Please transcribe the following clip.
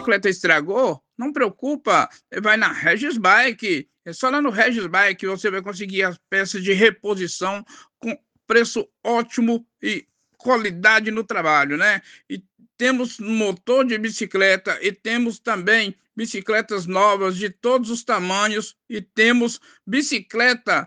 bicicleta estragou, não preocupa, vai na Regis Bike, é só lá no Regis Bike você vai conseguir as peças de reposição com preço ótimo e qualidade no trabalho, né? E temos motor de bicicleta e temos também bicicletas novas de todos os tamanhos e temos bicicleta